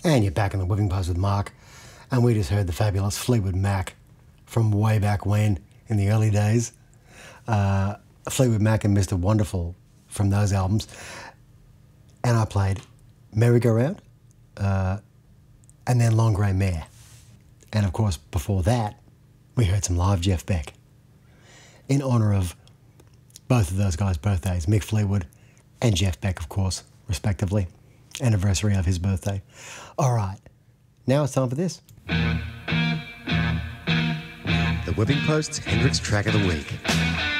And you're back in the Whipping Post with Mark. And we just heard the fabulous Fleetwood Mac from way back when, in the early days. Fleetwood Mac and Mr. Wonderful from those albums. And I played Merry-Go-Round, and then Long Grey Mare. And of course, before that, we heard some live Jeff Beck. In honour of both of those guys' birthdays, Mick Fleetwood and Jeff Beck, of course, respectively. Anniversary of his birthday. All right, now it's time for this. The Whipping Post's Hendrix Track of the Week.